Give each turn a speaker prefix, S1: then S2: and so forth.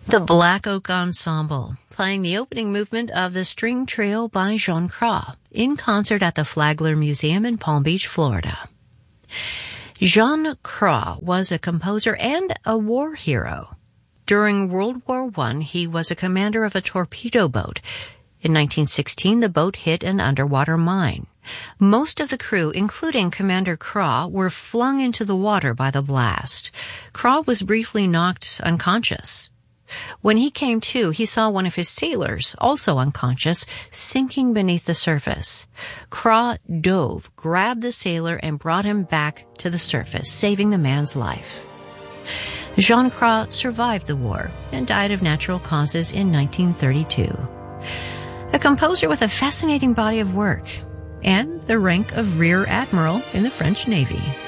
S1: The Black Oak Ensemble, playing the opening movement of the String Trio by Jean Cras, in concert at the Flagler Museum in Palm Beach, Florida. Jean Cras was a composer and a war hero. During World War I, he was a commander of a torpedo boat. In 1916, the boat hit an underwater mine. Most of the crew, including Commander Cras, were flung into the water by the blast. Cras was briefly knocked unconscious. When he came to, he saw one of his sailors, also unconscious, sinking beneath the surface. Cras dove, grabbed the sailor, and brought him back to the surface, saving the man's life. Jean Cras survived the war and died of natural causes in 1932. A composer with a fascinating body of work and the rank of Rear Admiral in the French Navy.